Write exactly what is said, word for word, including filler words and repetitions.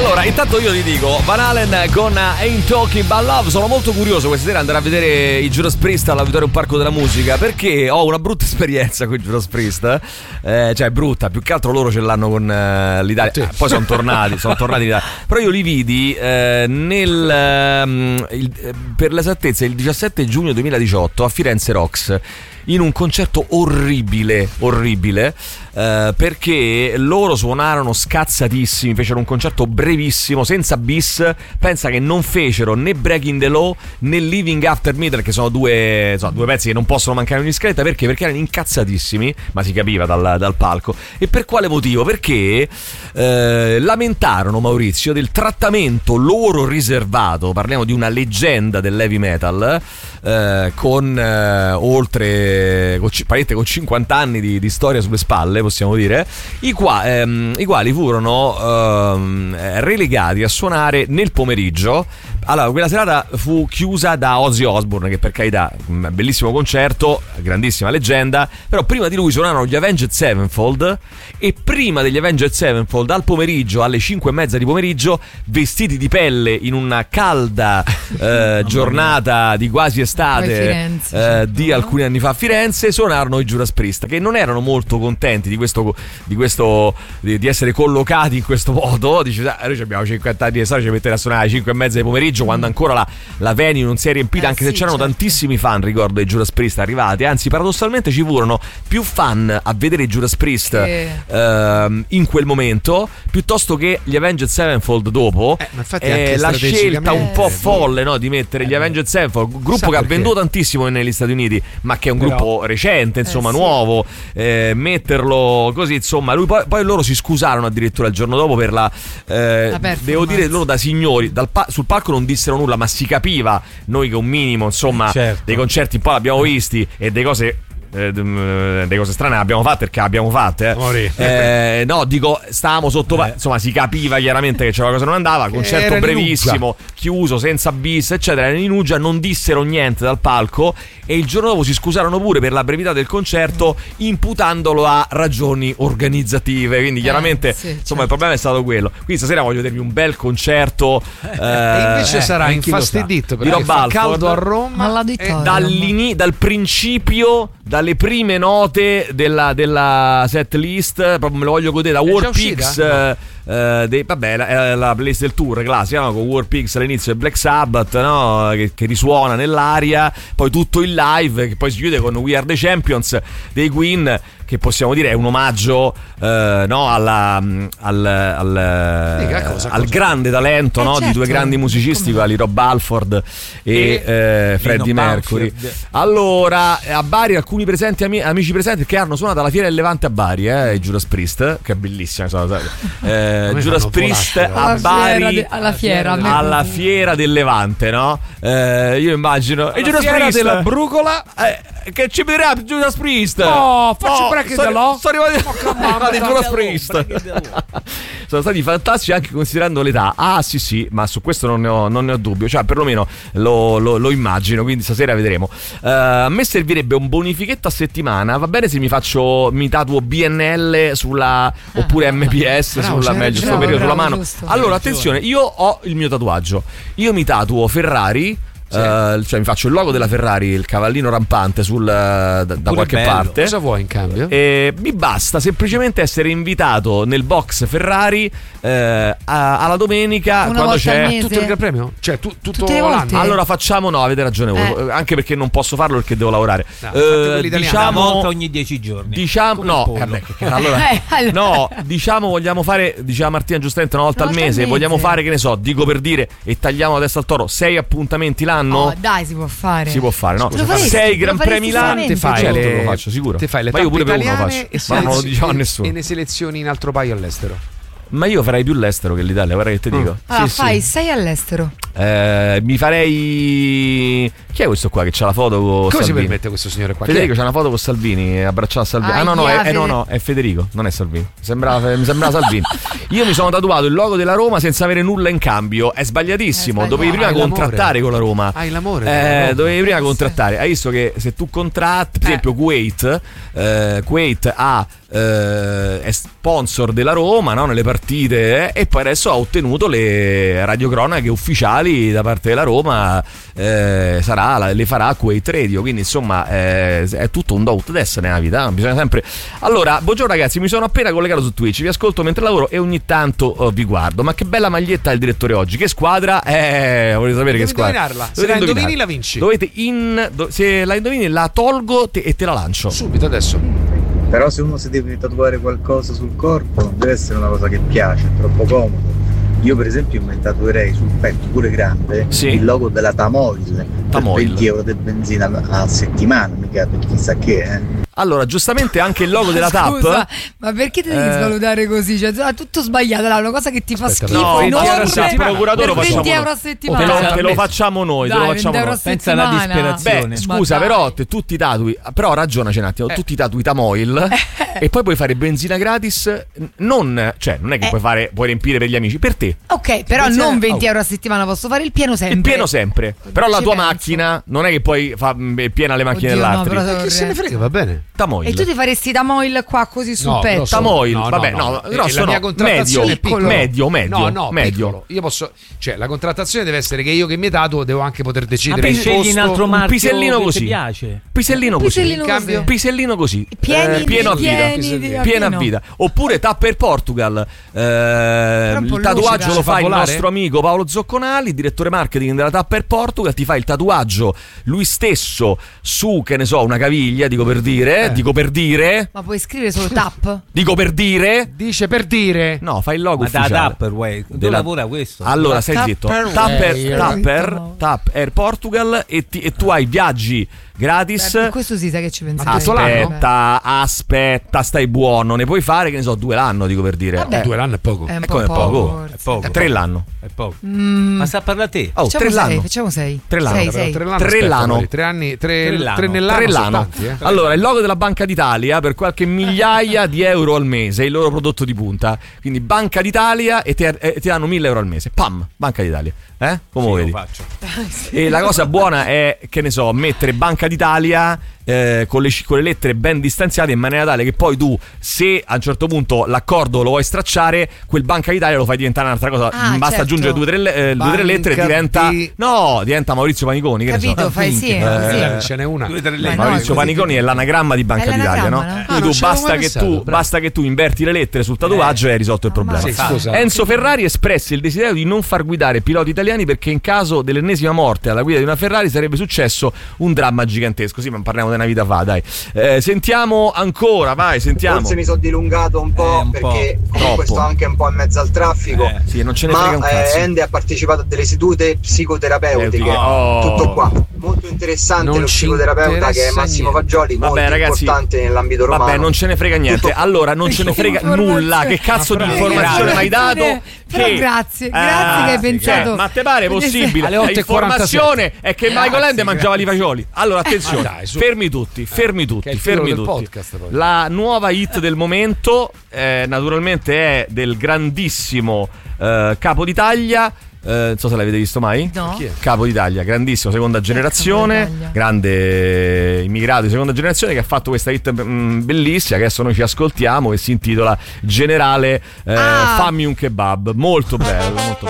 Allora, intanto io ti dico, Van Halen con Ain't Talking About Love. Sono molto curioso questa sera andare a vedere i Judas Priest all'Auditorium Parco della Musica, perché ho una brutta esperienza con i Judas Priest, eh, cioè brutta, più che altro loro ce l'hanno con eh, l'Italia, sì. eh, poi sono tornati, sono tornati in Italia. Però io li vidi eh, nel eh, il, per l'esattezza il diciassette giugno duemiladiciotto a Firenze Rocks, in un concerto orribile, orribile, eh, perché loro suonarono scazzatissimi, fecero un concerto brevissimo, senza bis. Pensa che non fecero né Breaking the Law né Living After Midnight, che sono due, insomma, due pezzi che non possono mancare in ogni scaletta. Perché? Perché erano incazzatissimi, ma si capiva dal, dal palco. E per quale motivo? Perché eh, lamentarono, Maurizio, del trattamento loro riservato. Parliamo di una leggenda dell'heavy metal, eh, con eh, oltre con, con cinquanta anni di, di storia sulle spalle, possiamo dire, i, qua, ehm, i quali furono ehm, relegati a suonare nel pomeriggio. Allora, quella serata fu chiusa da Ozzy Osbourne, che per carità, un bellissimo concerto, grandissima leggenda, però prima di lui suonarono gli Avenged Sevenfold, e prima degli Avenged Sevenfold, al pomeriggio, alle cinque e mezza di pomeriggio, vestiti di pelle in una calda eh, giornata di quasi estate Firenze, eh, di alcuni anni fa a Firenze, suonarono i Judas Priest, che non erano molto contenti di questo, di questo di, di essere collocati in questo modo. Dice, ah, noi abbiamo cinquanta anni di storia, ci metterà a suonare alle cinque e mezza di pomeriggio, quando ancora la, la venue non si è riempita, eh, anche sì, se c'erano certo. tantissimi fan, ricordo, dei Judas Priest arrivati. Anzi, paradossalmente ci furono più fan a vedere i Judas Priest che... ehm, in quel momento piuttosto che gli Avenged Sevenfold dopo. Eh, ma infatti eh, la scelta un po' eh, folle, no, di mettere eh, gli Avenged Sevenfold, gruppo che perché? ha venduto tantissimo negli Stati Uniti, ma che è un Però... gruppo recente, insomma, eh, sì. nuovo, eh, metterlo così, insomma, lui poi, poi loro si scusarono addirittura il giorno dopo per la, eh, la devo dire, loro da signori dal pa- sul palco non dissero nulla, ma si capiva, noi che un minimo, insomma, certo. dei concerti un po' l'abbiamo visti e delle cose eh, delle cose strane abbiamo fatte, perché abbiamo fatte eh. Eh, no, dico, stavamo sotto eh. insomma, si capiva chiaramente che c'era qualcosa che non andava. Concerto era brevissimo, chiuso, senza bis, eccetera. In Uggia non dissero niente dal palco, e il giorno dopo si scusarono pure per la brevità del concerto, imputandolo a ragioni organizzative. Quindi chiaramente eh, sì, insomma certo. il problema è stato quello. Quindi stasera voglio vedermi un bel concerto, eh, e invece eh, sarà infastidito perché fa caldo a Roma, e dal principio, dalle prime note della, della set list, proprio me lo voglio godere da War Pigs. No. Uh, dei, vabbè, la, la playlist del tour classica, no? Con War Pigs all'inizio e Black Sabbath, no? che, che risuona nell'aria, poi tutto il live che poi si chiude con We Are the Champions dei Queen, che possiamo dire è un omaggio uh, no? alla, al, al, Dica, cosa, al cosa? grande talento, eh, no? certo. di due grandi musicisti, quali Rob Halford e, e eh, Freddie Mercury. Allora, a Bari alcuni presenti ami- amici presenti che hanno suonato alla Fiera del Levante a Bari, eh, i Judas Priest, che è bellissima, eh, Judas Priest a Bari de, alla fiera alla fiera del Levante, no? Eh, io immagino e Judas Priest della brucola, eh, che ci dirà Judas Priest. Oh, faccio oh, break the law. Sono arrivati Judas Priest. Sono stati fantastici anche considerando l'età. Ah sì sì, ma su questo non ne ho, non ne ho dubbio, cioè perlomeno lo, lo, lo immagino, quindi stasera vedremo. Uh, a me servirebbe un bonifichetto a settimana. Va bene se mi faccio, mi tatuo B N L sulla, oppure M P S bravo, sulla meglio bravo, periodo bravo, sulla mano. Giusto. Allora attenzione, io ho il mio tatuaggio. Io mi tatuo Ferrari. Sì. Uh, cioè mi faccio il logo della Ferrari, il cavallino rampante sul, da, da qualche bello. parte. Cosa vuoi in cambio? E mi basta semplicemente essere invitato nel box Ferrari eh, a, alla domenica, una quando c'è tutto il Gran Premio, cioè tu, tutto l'anno. Allora facciamo, no, avete ragione voi, eh. anche perché non posso farlo perché devo lavorare. No, eh, diciamo una volta ogni dieci giorni. Diciamo no, eh beh, allora, eh, allora. no, diciamo vogliamo fare, diceva Martina giustamente, una volta una al volta mese, mese, vogliamo fare, che ne so, dico per dire, e tagliamo la testa al toro, sei appuntamenti l'anno. Oh, dai, si può fare. Si può fare, no? Faresti, sei Gran Premi l'anno. Te fai certo, le, lo faccio sicuro. Te fai le ma io pure per uno lo faccio. E ma non lo diciamo a nessuno. E ne selezioni in altro paio all'estero. Ma io farei più l'estero che l'Italia, guarda che ti dico. Allora sì, fai sì. sei all'estero. Eh, mi farei. Chi è questo qua che c'ha la foto con Come Salvini? si permette questo signore qua? Federico c'ha una foto con Salvini, abbracciato a Salvini. Ah, ah no, no, è, eh, no, no, è Federico, non è Salvini. Sembrava, mi sembrava Salvini. Io mi sono tatuato il logo della Roma senza avere nulla in cambio. È sbagliatissimo. È dovevi prima Hai contrattare l'amore. con la Roma. Hai l'amore. Eh, dovevi prima contrattare. Hai visto che se tu contratti, per esempio, Kuwait, eh, Kuwait ha. Eh, è sponsor della Roma, no? Nelle partite, eh, e poi adesso ha ottenuto le radiocronache ufficiali da parte della Roma, eh, sarà, le farà Kuwait Radio, quindi insomma eh, è tutto un do adesso nella vita, no? Bisogna sempre. Allora, buongiorno ragazzi, mi sono appena collegato su Twitch, vi ascolto mentre lavoro e ogni tanto oh, vi guardo. Ma che bella maglietta il direttore oggi, che squadra? Eh, volete sapere Devi che squadra? indovinarla. Se la indovini la vinci. Dovete in do, se la indovini la tolgo te, e te la lancio subito adesso. Però se uno si deve tatuare qualcosa sul corpo non deve essere una cosa che piace, è troppo comodo. Io per esempio mi tatuerei sul petto pure grande sì. il logo della Tamoil, Tamoil. per venti euro di benzina a settimana, mica per chissà che, eh. Allora, giustamente anche il logo della Scusa, T A P. ma perché ti devi Eh. svalutare così? Cioè, è tutto sbagliato, là, una cosa che ti fa Aspetta, schifo. no, venti euro a enorme, settimana. Procuratore per facciamo venti euro a noi. settimana. Te lo, Pensa te lo al facciamo noi, te Dai, lo facciamo venti euro noi. a Pensa alla settimana. disperazione. Beh, Ma scusa, dai. però te tutti tatui, però ragionaci un attimo, Eh. tutti tatui Tamoil e poi puoi fare benzina gratis, non, cioè, non è che Eh. puoi fare, puoi riempire per gli amici, per te. Ok, però Benzina- non venti oh. euro a settimana, posso fare il pieno sempre. Il pieno sempre. Però la Ci tua penso. macchina non è che poi fa è piena le macchine Oddio, no, dell'altro. però- Che se ne frega, va bene. Tamoil. E tu ti faresti Tamoil qua così sul No, petto? lo so. Tamoil, No, no, vabbè, no. no, Eh, grosso la mia no, contrattazione medio, è piccolo. medio, medio, No, no, medio. piccolo. Io posso, cioè la contrattazione deve essere che io che mi tatuo devo anche poter Ma decidere per il scegli posto. un altro un marchio pisellino che così. ti piace. Pisellino così. Pisellino In cambio? così. Pisellino così. Pieni Eh, di- pieno a vita. pieni di- Pisellino. Piena a pieno. vita. Oppure Tapper Portugal. Eh, un po' il tatuaggio lucida. lo Si fa fa il volare? nostro amico Paolo Zocconali, direttore marketing della Tapper Portugal. Ti fa il tatuaggio lui stesso su, che ne so, una caviglia, dico per dire, Eh. dico per dire, Ma puoi scrivere solo tap? dico per dire. Dice per dire. No, fai il logo Ma da ufficiale. Tupperware, dove Della- lavora questo? Allora, La stai zitto. Tupperware. Tapper, Tapper, No. Tapper Portugal e, ti- e tu hai viaggi gratis. Beh, per questo si sa che ci pensate. tutto l'anno? Aspetta, aspetta, stai buono. Ne puoi fare, che ne so, due l'anno, dico per dire. Vabbè. Eh, Due l'anno è poco. È un E po' come è poco? forse. È poco. eh, tre l'anno. È poco. Mm, Ma sta a parlare a te. Oh, facciamo tre sei, l'anno. facciamo sei. Tre l'anno, Sei, Però sei. tre l'anno, Tre aspetta, l'anno. amore, tre anni, tre, Tre l'anno. tre nell'anno. Tre sono l'anno. tanti, eh. Allora, il logo della Banca d'Italia per qualche migliaia di euro al mese, il loro prodotto di punta. Quindi Banca d'Italia e ti, e ti danno mille euro al mese. Pam, Banca d'Italia. Eh? Come Sì, lo vedi? faccio. E la cosa buona è, che ne so, mettere Banca d'Italia eh, con, le, con le lettere ben distanziate in maniera tale che poi tu, se a un certo punto l'accordo lo vuoi stracciare, quel Banca d'Italia lo fai diventare un'altra cosa. Ah, Basta certo. aggiungere due o tre, eh, due, tre lettere e Banca diventa. di- No, diventa Maurizio Paniconi. Che ne so. Capito, fai sì, Eh, così. Eh, ce n'è una. Due, tre Ma lettere. no, Maurizio è così. Paniconi è l'anagramma di Banca È d'Italia, no? l'anagramma, no? Ah, Quindi non tu ci avevo basta mai che pensato, tu bravo. basta che tu inverti le lettere sul tatuaggio e hai risolto il problema. Sì, Sì, scusa. Enzo Ferrari espresse il desiderio di non far guidare piloti italiani perché in caso dell'ennesima morte alla guida di una Ferrari sarebbe successo un dramma gigantesco. Sì, ma parliamo di una vita fa, dai. Eh, sentiamo ancora, vai, sentiamo. Forse mi sono dilungato un po' Eh, un po'. perché Troppo. comunque sto anche un po' in mezzo al traffico. Eh. Sì, non ce ne frega un Ma cazzo. eh, Ende ha partecipato a delle sedute psicoterapeutiche. Oh. Tutto qua. Molto interessante Non lo ci psicoterapeuta che è interessa Massimo niente. Fagioli, Vabbè, molto ragazzi, importante nell'ambito romano. Vabbè, non ce ne frega niente. Tutto- Allora, non ce ne frega nulla. Che cazzo di Ma informazione mi hai dato? Però Che- grazie, grazie Ah, che hai sì, pensato. eh, ma te pare possibile? Alle otto e L'informazione è che Michael Grazie, Ende mangiava i fagioli. Allora, attenzione, Ma dai, su. fermi tutti, fermi che è tutti, il titolo fermi del tutti. podcast, poi. La nuova hit del momento, eh, naturalmente, è del grandissimo eh, Capo d'Italia. Eh, non so se l'avete visto mai. No. Chi è? Capo d'Italia, grandissimo, seconda generazione, Capo d'Italia? grande immigrato di seconda generazione che ha fatto questa hit mm, bellissima che adesso noi ci ascoltiamo, che si intitola Generale, eh, Ah. fammi un kebab. Molto bello, molto bello.